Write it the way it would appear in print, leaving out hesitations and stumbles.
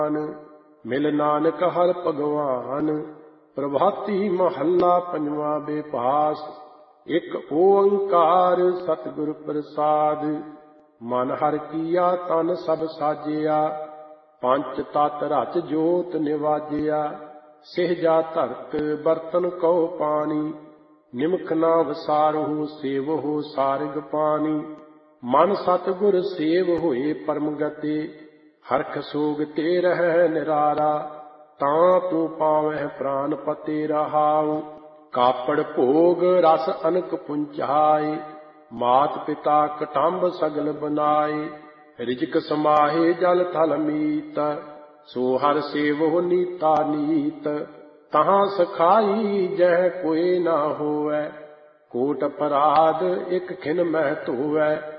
ਮਿਲ ਨਾਨਕ ਹਰਿ ਭਗਵਾਨ। ਪ੍ਰਭਾਤੀ ਮਹੱਲਾ ਪੰਜਵਾਂ ਬੇਪਾਸ। ਇੱਕ ਓੰਕਾਰ ਸਤਿਗੁਰ ਪ੍ਰਸਾਦ। ਮਨ ਹਰਿ ਕੀਆ ਤਨ ਸਭ ਸਾਜਿਆ। ਪੰਚ ਤਤ ਰਚ ਜੋਤ ਨਿਵਾਜਿਆ। ਸਿਹਜਾ ਧਰਤ ਬਰਤਨ ਕਉ ਪਾਣੀ। ਨਿਮਕ ਨਾ ਵਸਾਰਹੁ ਸੇਵਹੁ ਸਾਰਗ ਪਾਣੀ। ਮਨ ਸਤਿਗੁਰ ਸੇਵ ਹੋਏ ਪਰਮ ਗਤੇ। ਹਰਖ ਸੋਗ ਤੇ ਰਹਿ ਨਿਰਾਰਾ। ਤਾਂ ਤੂੰ ਪਾਵਹਿ ਪ੍ਰਾਨ ਪਤੇ ਰਹਾਉ। ਕਾਪੜ ਭੋਗ ਰਸ ਅਨਕ ਪੁੰਚਾਏ। ਮਾਤ ਪਿਤਾ ਕਟੰਬ ਸਗਲ ਬਨਾਏ। ਰਿਜਕ ਸਮਾਹੇ ਜਲ ਥਲ ਮੀਤ। ਸੋ ਹਰ ਸੇਵਹੁ ਨੀਤਾ ਨੀਤ। ਤਹਾਂ ਸਖਾਈ ਜਹ ਕੋਇ ਨਾ ਹੋਵੈ। ਕੋਟ ਅਪਰਾਧ ਇਕ ਖਿਨ ਮਹਿ ਧੋਵੈ।